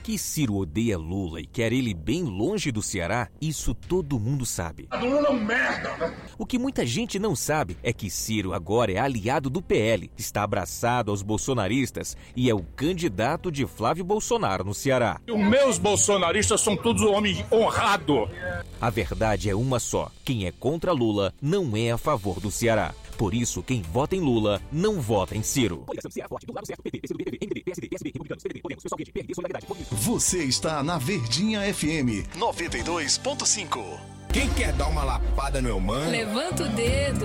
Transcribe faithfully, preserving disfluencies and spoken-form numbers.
Que Ciro odeia Lula e quer ele bem longe do Ceará, isso todo mundo sabe. A Lula é um merda! O que muita gente não sabe é que Ciro agora é aliado do P L, está abraçado aos bolsonaristas e é o candidato de Flávio Bolsonaro no Ceará. Os meus bolsonaristas são todos homens honrados. A verdade é uma só: quem é contra Lula não é a favor do Ceará. Por isso, quem vota em Lula não vota em Ciro. Você está na Verdinha F M noventa e dois ponto cinco. Quem quer dar uma lapada no meu mano? Levanta o dedo.